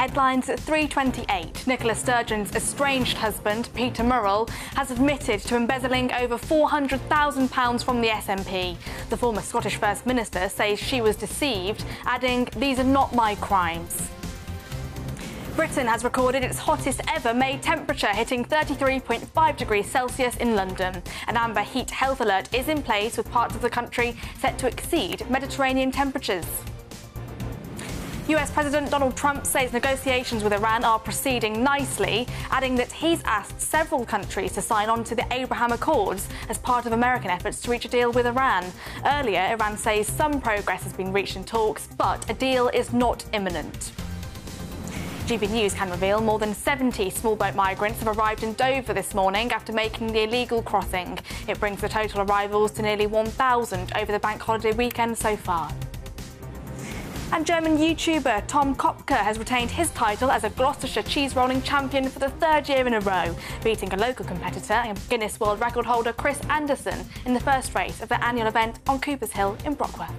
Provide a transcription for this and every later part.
headlines at 3:28. Nicola Sturgeon's estranged husband, Peter Murrell, has admitted to embezzling over £400,000 from the SNP. The former Scottish First Minister says she was deceived, adding, "These are not my crimes." Britain has recorded its hottest ever May temperature, hitting 33.5 degrees Celsius in London. An amber heat health alert is in place, with parts of the country set to exceed Mediterranean temperatures. US President Donald Trump says negotiations with Iran are proceeding nicely, adding that he's asked several countries to sign on to the Abraham Accords as part of American efforts to reach a deal with Iran. Earlier, Iran says some progress has been reached in talks, but a deal is not imminent. GB News can reveal more than 70 small boat migrants have arrived in Dover this morning after making the illegal crossing. It brings the total arrivals to nearly 1,000 over the bank holiday weekend so far. And German YouTuber Tom Kopke has retained his title as a Gloucestershire cheese rolling champion for the third year in a row, beating a local competitor and Guinness World Record holder Chris Anderson in the first race of the annual event on Coopers Hill in Brockwell.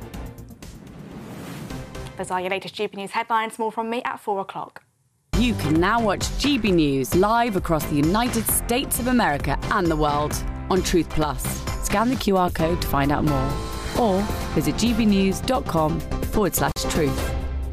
Those are your latest GB News headlines. More from me at 4 o'clock. You can now watch GB News live across the United States of America and the world on Truth Plus. Scan the QR code to find out more, or visit gbnews.com/truth.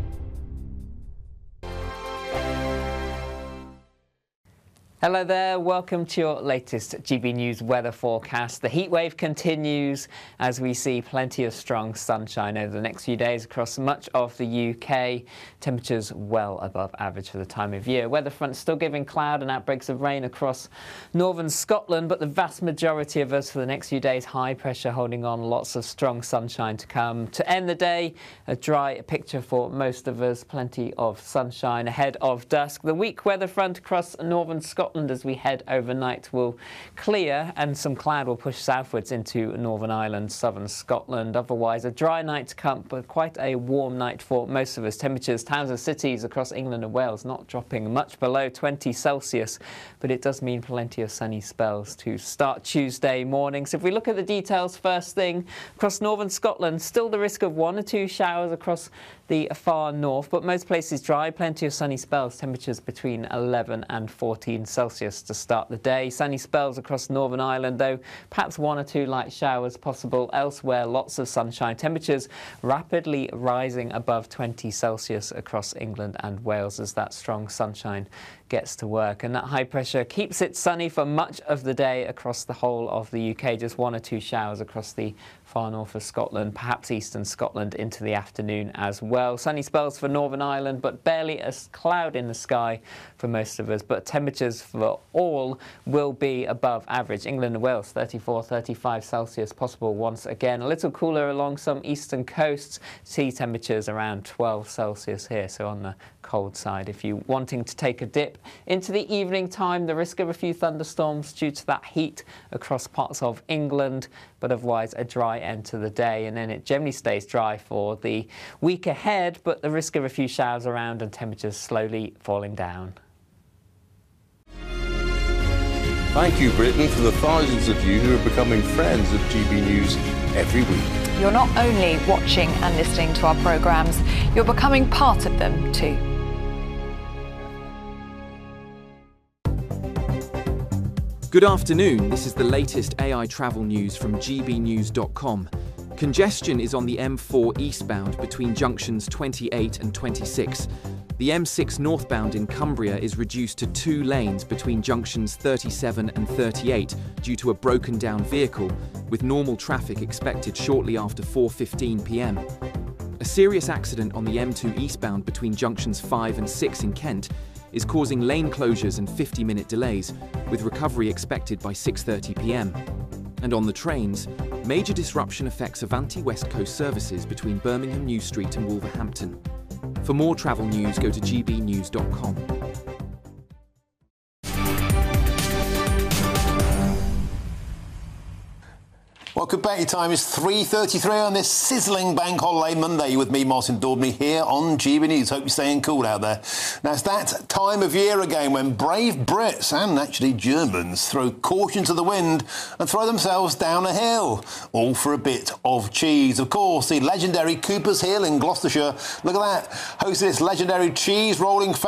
Hello there, welcome to your latest GB News weather forecast. The heatwave continues as we see plenty of strong sunshine over the next few days across much of the UK. Temperatures well above average for the time of year. Weather front still giving cloud and outbreaks of rain across northern Scotland, but the vast majority of us for the next few days, high pressure holding on, lots of strong sunshine to come. To end the day, a dry picture for most of us, plenty of sunshine ahead of dusk. The weak weather front across northern Scotland as we head overnight will clear, and some cloud will push southwards into Northern Ireland, southern Scotland. Otherwise, a dry night to come, but quite a warm night for most of us. Temperatures, towns and cities across England and Wales not dropping much below 20 Celsius, but it does mean plenty of sunny spells to start Tuesday morning. So if we look at the details first thing, across northern Scotland, still the risk of 1 or 2 showers across the far north, but most places dry, plenty of sunny spells, temperatures between 11 and 14 Celsius to start the day. Sunny spells across Northern Ireland, though perhaps 1 or 2 light showers possible. Elsewhere, lots of sunshine. Temperatures rapidly rising above 20 Celsius across England and Wales as that strong sunshine gets to work. And that high pressure keeps it sunny for much of the day across the whole of the UK. Just 1 or 2 showers across the far north of Scotland, perhaps eastern Scotland into the afternoon as well. Sunny spells for Northern Ireland, but barely a cloud in the sky for most of us. But temperatures for all will be above average. England and Wales, 34, 35 Celsius possible once again. A little cooler along some eastern coasts. Sea temperatures around 12 Celsius here, so on the cold side. If you're wanting to take a dip into the evening time, the risk of a few thunderstorms due to that heat across parts of England, but otherwise a dry end to the day, and then it generally stays dry for the week ahead, but the risk of a few showers around and temperatures slowly falling down. Thank you, Britain, for the thousands of you who are becoming friends of GB News every week. You're not only watching and listening to our programmes, you're becoming part of them too. Good afternoon, this is the latest AI travel news from gbnews.com. Congestion is on the M4 eastbound between junctions 28 and 26. The M6 northbound in Cumbria is reduced to 2 lanes between junctions 37 and 38 due to a broken down vehicle, with normal traffic expected shortly after 4:15 p.m. A serious accident on the M2 eastbound between junctions 5 and 6 in Kent is causing lane closures and 50-minute delays, with recovery expected by 6:30 p.m. And on the trains, major disruption affects Avanti West Coast services between Birmingham New Street and Wolverhampton. For more travel news, go to gbnews.com. Welcome back. Your time is 3:33 on this sizzling bank holiday Monday. With me, Martin Daubney, here on GB News. Hope you're staying cool out there. Now, it's that time of year again when brave Brits and actually Germans throw caution to the wind and throw themselves down a hill, all for a bit of cheese. Of course, the legendary Coopers Hill in Gloucestershire, look at that, hosted its legendary cheese rolling